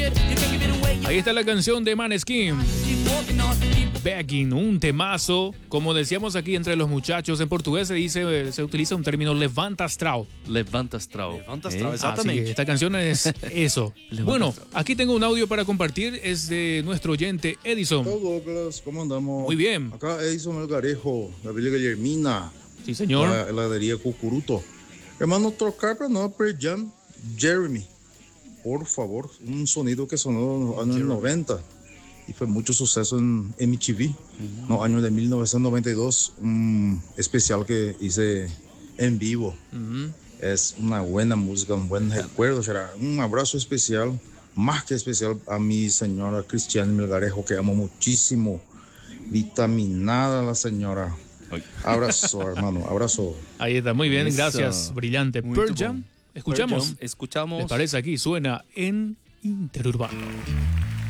Ahí está la canción de Maneskin, Begging, un temazo. Como decíamos aquí entre los muchachos, en portugués se utiliza un término levanta astral. Levanta astral. Levanta astral, Así exatamente. que esta canción es eso. Bueno, aquí tengo un audio para compartir, es de nuestro oyente Edison. Hola Douglas, ¿cómo andamos? Muy bien. Acá Edison Melgarejo, la Villa Guillermina, Sí, señor. la heladería Cucuruto. Hermano, tocar para no Pearl Jam, Jeremy. Por favor, un sonido que sonó en los años 90 y fue mucho suceso en MTV, en los años de 1992, un especial que hice en vivo. Es una buena música, un buen recuerdo. Será un abrazo especial, más que especial, a mi señora Cristiane Melgarejo, que amo muchísimo. Vitaminada la señora. Abrazo, hermano, abrazo. Ahí está, muy bien, Eso. gracias, brillante. Muy Pearl bom. Jam, escuchamos. Escuchamos. ¿Les parece aquí? Suena en Interurbano.